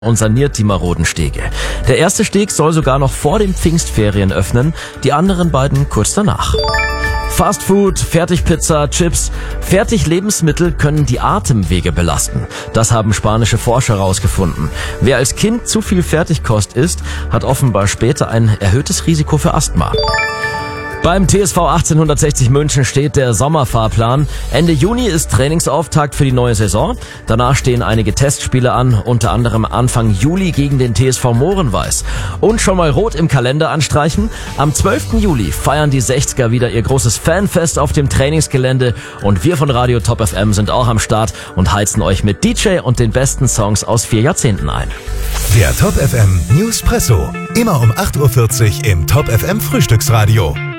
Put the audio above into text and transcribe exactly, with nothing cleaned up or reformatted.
und saniert die maroden Stege. Der erste Steg soll sogar noch vor den Pfingstferien öffnen, die anderen beiden kurz danach. Fastfood, Fertigpizza, Chips, Fertiglebensmittel können die Atemwege belasten. Das haben spanische Forscher herausgefunden. Wer als Kind zu viel Fertigkost isst, hat offenbar später ein erhöhtes Risiko für Asthma. Beim T S V achtzehnhundertsechzig München steht der Sommerfahrplan. Ende Juni ist Trainingsauftakt für die neue Saison. Danach stehen einige Testspiele an, unter anderem Anfang Juli gegen den T S V Mohrenweiß. Und schon mal rot im Kalender anstreichen. Am zwölften Juli feiern die sechziger wieder ihr großes Fanfest auf dem Trainingsgelände. Und wir von Radio Top F M sind auch am Start und heizen euch mit D J und den besten Songs aus vier Jahrzehnten ein. Der Top F M Newspresso. Immer um acht Uhr vierzig im Top F M Frühstücksradio.